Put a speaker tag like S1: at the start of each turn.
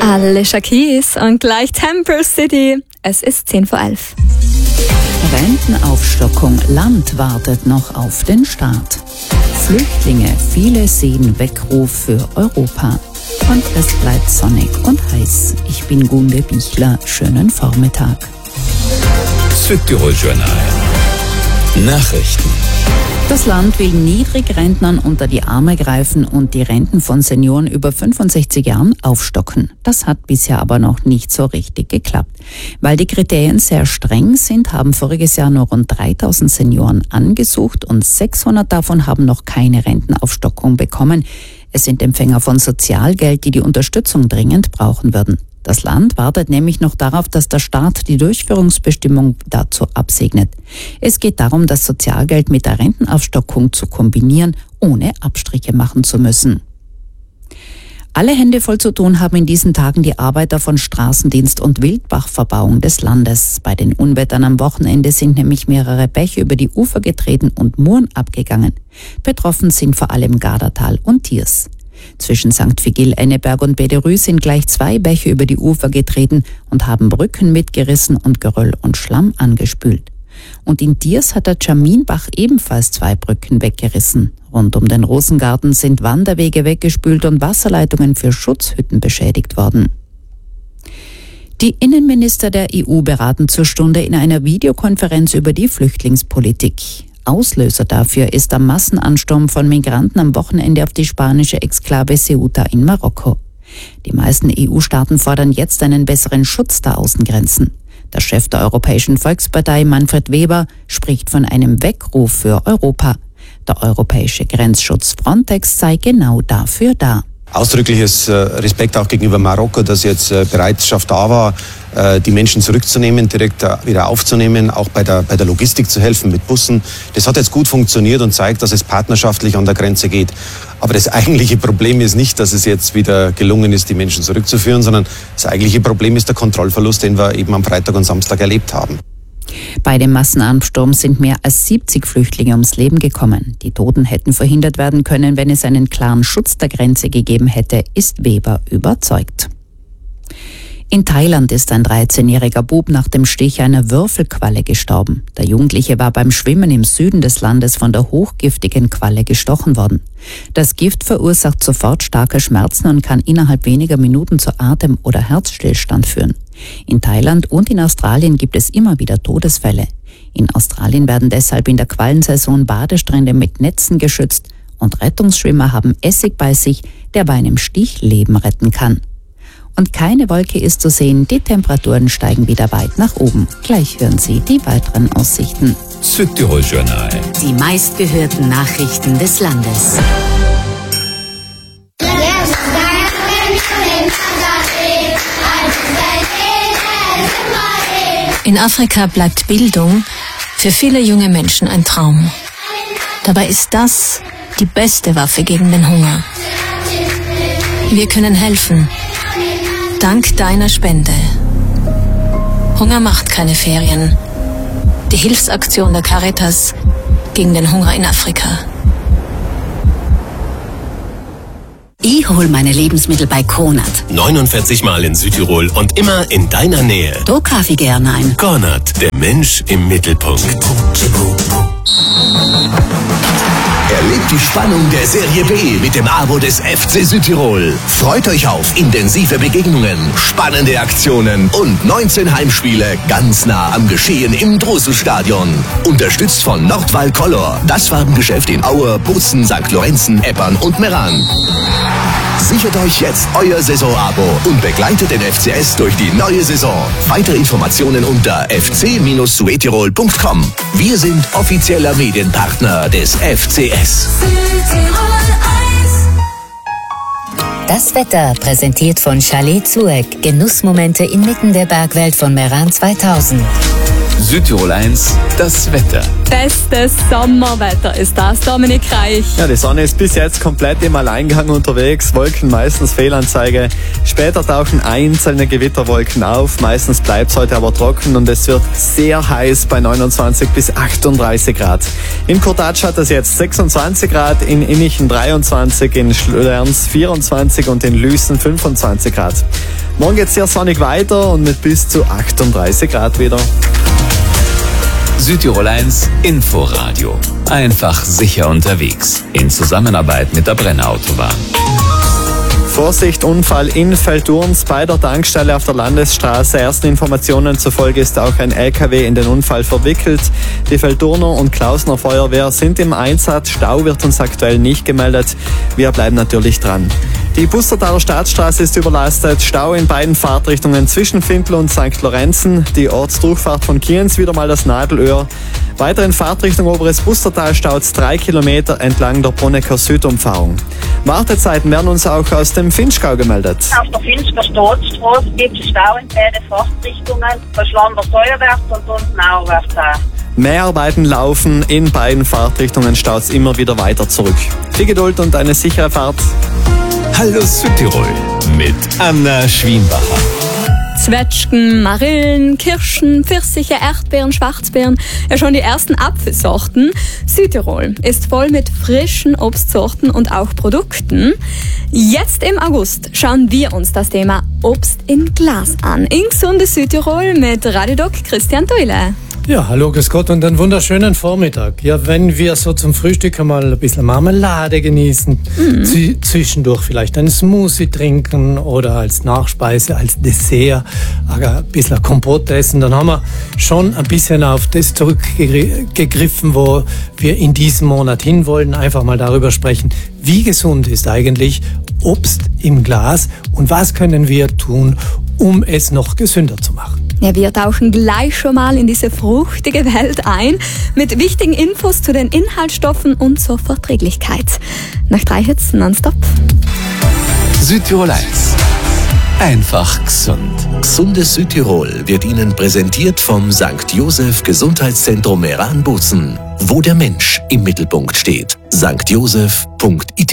S1: Alicia Keys und gleich Temple City. Es ist 10:11.
S2: Rentenaufstockung. Land wartet noch auf den Staat. Flüchtlinge, viele sehen Weckruf für Europa. Und es bleibt sonnig und heiß. Ich bin Gunde Bichler. Schönen Vormittag.
S3: Südtirol-Journal. Nachrichten.
S2: Das Land will Niedrigrentnern unter die Arme greifen und die Renten von Senioren über 65 Jahren aufstocken. Das hat bisher aber noch nicht so richtig geklappt. Weil die Kriterien sehr streng sind, haben voriges Jahr nur rund 3000 Senioren angesucht und 600 davon haben noch keine Rentenaufstockung bekommen. Es sind Empfänger von Sozialgeld, die die Unterstützung dringend brauchen würden. Das Land wartet nämlich noch darauf, dass der Staat die Durchführungsbestimmung dazu absegnet. Es geht darum, das Sozialgeld mit der Rentenaufstockung zu kombinieren, ohne Abstriche machen zu müssen. Alle Hände voll zu tun haben in diesen Tagen die Arbeiter von Straßendienst und Wildbachverbauung des Landes. Bei den Unwettern am Wochenende sind nämlich mehrere Bäche über die Ufer getreten und Muren abgegangen. Betroffen sind vor allem Gardatal und Tiers. Zwischen St. Vigil, Enneberg und Bederü sind gleich 2 Bäche über die Ufer getreten und haben Brücken mitgerissen und Geröll und Schlamm angespült. Und in Tiers hat der Tschaminbach ebenfalls 2 Brücken weggerissen. Rund um den Rosengarten sind Wanderwege weggespült und Wasserleitungen für Schutzhütten beschädigt worden. Die Innenminister der EU beraten zur Stunde in einer Videokonferenz über die Flüchtlingspolitik. Auslöser dafür ist der Massenansturm von Migranten am Wochenende auf die spanische Exklave Ceuta in Marokko. Die meisten EU-Staaten fordern jetzt einen besseren Schutz der Außengrenzen. Der Chef der Europäischen Volkspartei, Manfred Weber, spricht von einem Weckruf für Europa. Der europäische Grenzschutz Frontex sei genau dafür da.
S4: Ausdrückliches Respekt auch gegenüber Marokko, dass jetzt Bereitschaft da war, die Menschen zurückzunehmen, direkt wieder aufzunehmen, auch bei der Logistik zu helfen mit Bussen. Das hat jetzt gut funktioniert und zeigt, dass es partnerschaftlich an der Grenze geht. Aber das eigentliche Problem ist nicht, dass es jetzt wieder gelungen ist, die Menschen zurückzuführen, sondern das eigentliche Problem ist der Kontrollverlust, den wir eben am Freitag und Samstag erlebt haben.
S2: Bei dem Massenansturm sind mehr als 70 Flüchtlinge ums Leben gekommen. Die Toten hätten verhindert werden können, wenn es einen klaren Schutz der Grenze gegeben hätte, ist Weber überzeugt. In Thailand ist ein 13-jähriger Bub nach dem Stich einer Würfelqualle gestorben. Der Jugendliche war beim Schwimmen im Süden des Landes von der hochgiftigen Qualle gestochen worden. Das Gift verursacht sofort starke Schmerzen und kann innerhalb weniger Minuten zu Atem- oder Herzstillstand führen. In Thailand und in Australien gibt es immer wieder Todesfälle. In Australien werden deshalb in der Quallensaison Badestrände mit Netzen geschützt und Rettungsschwimmer haben Essig bei sich, der bei einem Stich Leben retten kann. Und keine Wolke ist zu sehen, die Temperaturen steigen wieder weit nach oben. Gleich hören Sie die weiteren Aussichten.
S3: Südtirol-Journal.
S5: Die meistgehörten Nachrichten des Landes.
S6: In Afrika bleibt Bildung für viele junge Menschen ein Traum. Dabei ist das die beste Waffe gegen den Hunger. Wir können helfen. Dank deiner Spende. Hunger macht keine Ferien. Die Hilfsaktion der Caritas gegen den Hunger in Afrika.
S5: Ich hol meine Lebensmittel bei Kronert.
S7: 49 Mal in Südtirol und immer in deiner Nähe.
S5: Da kaufe ich gerne ein.
S7: Kronert, der Mensch im Mittelpunkt.
S8: Erlebt die Spannung der Serie B mit dem Abo des FC Südtirol. Freut euch auf intensive Begegnungen, spannende Aktionen und 19 Heimspiele ganz nah am Geschehen im Drosselstadion. Unterstützt von Nordwall Color, das Farbengeschäft in Aue, Bozen, St. Lorenzen, Eppern und Meran. Sichert euch jetzt euer Saisonabo und begleitet den FCS durch die neue Saison. Weitere Informationen unter fc-suetirol.com. Wir sind offizieller Medienpartner des FCS.
S5: Das Wetter präsentiert von Chalet Zueck. Genussmomente inmitten der Bergwelt von Meran 2000.
S3: Südtirol 1, das Wetter.
S1: Bestes Sommerwetter ist das, Dominik Reich.
S9: Ja, die Sonne ist bis jetzt komplett im Alleingang unterwegs, Wolken meistens Fehlanzeige. Später tauchen einzelne Gewitterwolken auf, meistens bleibt es heute aber trocken und es wird sehr heiß bei 29 bis 38 Grad. In Kurtatsch hat es jetzt 26 Grad, in Innichen 23, in Schlerns 24 und in Lüßen 25 Grad. Morgen geht es sehr sonnig weiter und mit bis zu 38 Grad wieder.
S3: Südtirol 1 Inforadio. Einfach sicher unterwegs. In Zusammenarbeit mit der Brenner-Autobahn.
S9: Vorsicht, Unfall in Velturns bei der Tankstelle auf der Landesstraße. Ersten Informationen zufolge ist auch ein LKW in den Unfall verwickelt. Die Velturner und Klausner Feuerwehr sind im Einsatz. Stau wird uns aktuell nicht gemeldet. Wir bleiben natürlich dran. Die Pustertaler Staatsstraße ist überlastet. Stau in beiden Fahrtrichtungen zwischen Findl und St. Lorenzen. Die Ortsdurchfahrt von Kienz wieder mal das Nadelöhr. Weiter in Fahrtrichtung Oberes Pustertal staut 3 Kilometer entlang der Bonnecker Südumfahrung. Wartezeiten werden uns auch aus dem Finchgau gemeldet.
S10: Auf der Finchger Staatsstraße gibt es Stau in beide Fahrtrichtungen, von Schlanders Säuerwärts und unten auwärts auch.
S9: Mehrarbeiten laufen, in beiden Fahrtrichtungen staut es immer wieder weiter zurück. Viel Geduld und eine sichere Fahrt.
S3: Hallo Südtirol mit Anna Schwienbacher.
S1: Zwetschgen, Marillen, Kirschen, Pfirsiche, Erdbeeren, Schwarzbeeren, ja schon die ersten Apfelsorten. Südtirol ist voll mit frischen Obstsorten und auch Produkten. Jetzt im August schauen wir uns das Thema Obst in Glas an. In gesundes Südtirol mit Radiodoc Christian Thuile.
S11: Ja, hallo, grüß Gott und einen wunderschönen Vormittag. Ja, wenn wir so zum Frühstück einmal ein bisschen Marmelade genießen, zwischendurch vielleicht einen Smoothie trinken oder als Nachspeise, als Dessert ein bisschen Kompott essen, dann haben wir schon ein bisschen auf das zurückgegriffen, wo wir in diesem Monat hinwollen. Einfach mal darüber sprechen, wie gesund ist eigentlich Obst im Glas und was können wir tun, um es noch gesünder zu machen.
S1: Ja, wir tauchen gleich schon mal in diese fruchtige Welt ein mit wichtigen Infos zu den Inhaltsstoffen und zur Verträglichkeit. Nach 3 Hits nonstop.
S3: Südtirol 1. Einfach gesund.
S8: Gesundes Südtirol wird Ihnen präsentiert vom St. Joseph Gesundheitszentrum Meran-Butzen, wo der Mensch im Mittelpunkt steht. stjoseph.it